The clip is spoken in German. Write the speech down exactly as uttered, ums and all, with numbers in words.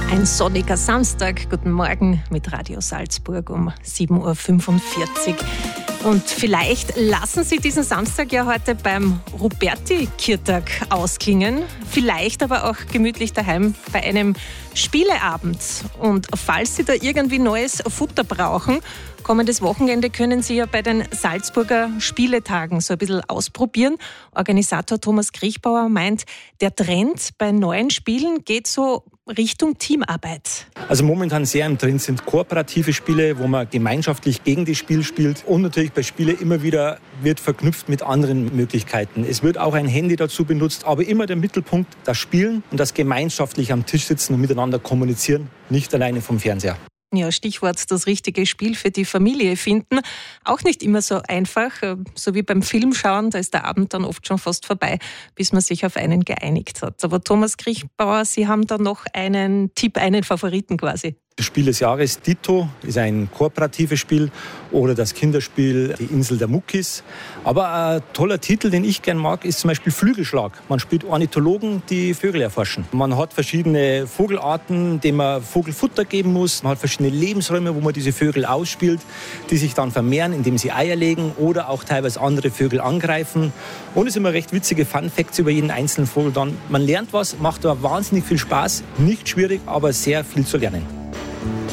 Ein sonniger Samstag. Guten Morgen mit Radio Salzburg um sieben Uhr fünfundvierzig. Und vielleicht lassen Sie diesen Samstag ja heute beim Ruperti-Kirtag ausklingen. Vielleicht aber auch gemütlich daheim bei einem Spieleabend. Und falls Sie da irgendwie neues Futter brauchen, kommendes Wochenende können Sie ja bei den Salzburger Spieletagen so ein bisschen ausprobieren. Organisator Thomas Kriechbauer meint, der Trend bei neuen Spielen geht so Richtung Teamarbeit. Also momentan sehr im Trend sind kooperative Spiele, wo man gemeinschaftlich gegen das Spiel spielt. Und natürlich bei Spielen immer wieder wird verknüpft mit anderen Möglichkeiten. Es wird auch ein Handy dazu benutzt, aber immer der Mittelpunkt das Spielen und das gemeinschaftlich am Tisch sitzen und miteinander kommunizieren, nicht alleine vom Fernseher. Ja, Stichwort das richtige Spiel für die Familie finden. Auch nicht immer so einfach, so wie beim Filmschauen, da ist der Abend dann oft schon fast vorbei, bis man sich auf einen geeinigt hat. Aber Thomas Kriechbauer, Sie haben da noch einen Tipp, einen Favoriten quasi. Das Spiel des Jahres Ditto ist ein kooperatives Spiel oder das Kinderspiel Die Insel der Muckis. Aber ein toller Titel, den ich gerne mag, ist zum Beispiel Flügelschlag. Man spielt Ornithologen, die Vögel erforschen. Man hat verschiedene Vogelarten, denen man Vogelfutter geben muss. Man hat verschiedene Lebensräume, wo man diese Vögel ausspielt, die sich dann vermehren, indem sie Eier legen oder auch teilweise andere Vögel angreifen. Und es sind immer recht witzige Fun-Facts über jeden einzelnen Vogel. Dann, man lernt was, macht da wahnsinnig viel Spaß. Nicht schwierig, aber sehr viel zu lernen.